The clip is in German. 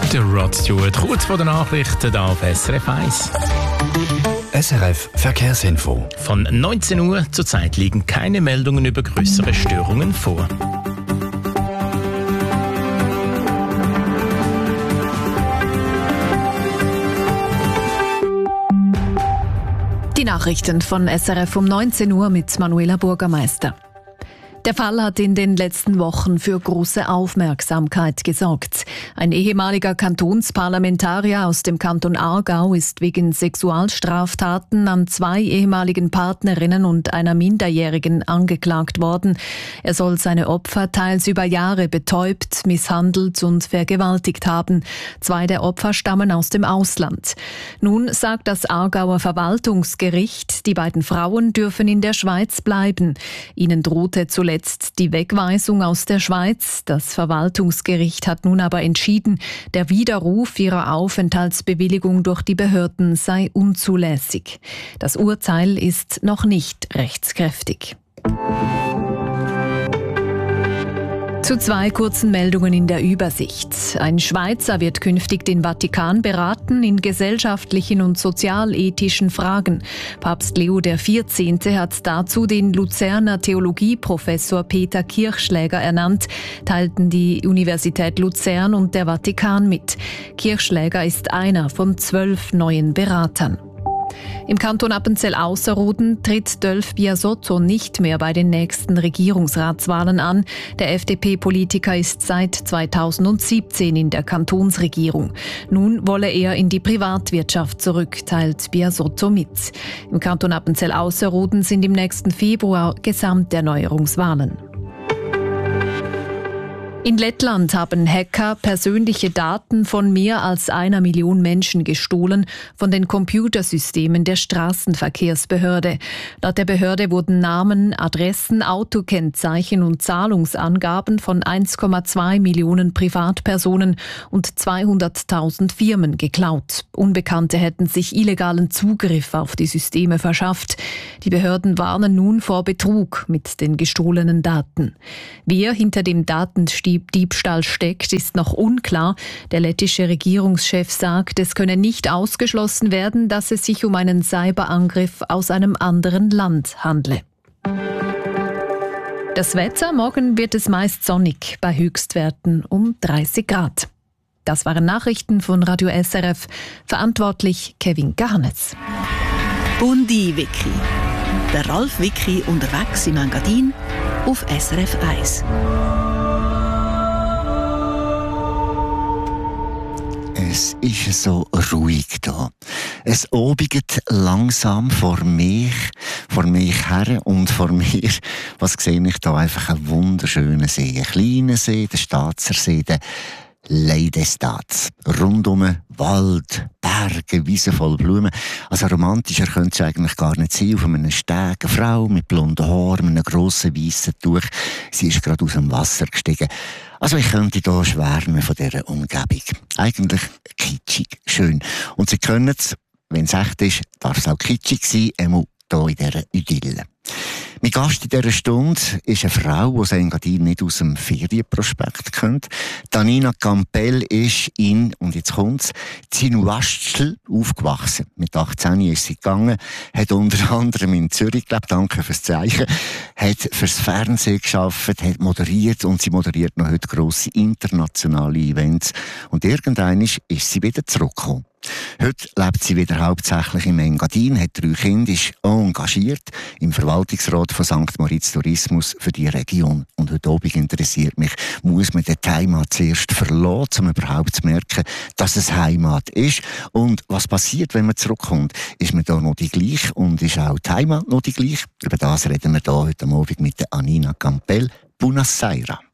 Der Rod Stewart, kurz vor den Nachrichten hier auf SRF 1. SRF Verkehrsinfo. Von 19 Uhr zurzeit liegen keine Meldungen über größere Störungen vor. Die Nachrichten von SRF um 19 Uhr mit Manuela Bürgermeister. Der Fall hat in den letzten Wochen für große Aufmerksamkeit gesorgt. Ein ehemaliger Kantonsparlamentarier aus dem Kanton Aargau ist wegen Sexualstraftaten an 2 ehemaligen Partnerinnen und einer Minderjährigen angeklagt worden. Er soll seine Opfer teils über Jahre betäubt, misshandelt und vergewaltigt haben. 2 der Opfer stammen aus dem Ausland. Nun sagt das Aargauer Verwaltungsgericht, die beiden Frauen dürfen in der Schweiz bleiben. Ihnen drohte zuletzt die Wegweisung aus der Schweiz. Das Verwaltungsgericht hat nun aber entschieden, der Widerruf ihrer Aufenthaltsbewilligung durch die Behörden sei unzulässig. Das Urteil ist noch nicht rechtskräftig. Zu 2 kurzen Meldungen in der Übersicht. Ein Schweizer wird künftig den Vatikan beraten in gesellschaftlichen und sozialethischen Fragen. Papst Leo XIV. Hat dazu den Luzerner Theologieprofessor Peter Kirchschläger ernannt, teilten die Universität Luzern und der Vatikan mit. Kirchschläger ist einer von 12 neuen Beratern. Im Kanton Appenzell-Ausserrhoden tritt Dölf Biasotto nicht mehr bei den nächsten Regierungsratswahlen an. Der FDP-Politiker ist seit 2017 in der Kantonsregierung. Nun wolle er in die Privatwirtschaft zurück, teilt Biasotto mit. Im Kanton Appenzell-Ausserrhoden sind im nächsten Februar Gesamterneuerungswahlen. In Lettland haben Hacker persönliche Daten von mehr als 1 Million Menschen gestohlen von den Computersystemen der Straßenverkehrsbehörde. Laut der Behörde wurden Namen, Adressen, Autokennzeichen und Zahlungsangaben von 1,2 Millionen Privatpersonen und 200.000 Firmen geklaut. Unbekannte hätten sich illegalen Zugriff auf die Systeme verschafft. Die Behörden warnen nun vor Betrug mit den gestohlenen Daten. Wer hinter dem Diebstahl steckt, ist noch unklar. Der lettische Regierungschef sagt, es könne nicht ausgeschlossen werden, dass es sich um einen Cyberangriff aus einem anderen Land handle. Das Wetter: Morgen wird es meist sonnig, bei Höchstwerten um 30 Grad. Das waren Nachrichten von Radio SRF. Verantwortlich Kevin Garnetz. Bundi-Wiki. Der Ralf Wiki unterwegs im Engadin auf SRF 1. Es ist so ruhig da. Es obigt langsam vor mich her und vor mir. Was sehe ich da? Einfach einen wunderschönen See. Einen kleinen See, der Staatser See, der Leidestaat. Rundum Wald, Berge, Wiesen voll Blumen. Also romantischer könnte es eigentlich gar nicht sein. Auf einem Steg eine Frau mit blonden Haaren, mit einem grossen weißen Tuch. Sie ist gerade aus dem Wasser gestiegen. Also ich könnte hier schwärmen von dieser Umgebung. Eigentlich kitschig, schön. Und Sie können es, wenn es echt ist, darf es auch kitschig sein, hier in dieser Idylle. Mein Gast in dieser Stunde ist eine Frau, die Engadin nicht aus dem Ferienprospekt kennt. Anina Campbell ist und jetzt kommt's, Zinuastl aufgewachsen. Mit 18 ist sie gegangen, hat unter anderem in Zürich gelebt, danke fürs Zeichen, hat fürs Fernsehen gearbeitet, hat moderiert und sie moderiert noch heute grosse internationale Events. Und irgendwann ist sie wieder zurückgekommen. Heute lebt sie wieder hauptsächlich im Engadin, hat 3 Kinder, ist engagiert im Verwaltungsrat von St. Moritz Tourismus für die Region. Und heute Abend interessiert mich, muss man die Heimat zuerst verlassen, um überhaupt zu merken, dass es Heimat ist? Und was passiert, wenn man zurückkommt? Ist man da noch die gleiche und ist auch die Heimat noch die gleiche? Über das reden wir da heute Abend mit der Anina Campbell. Buonasera.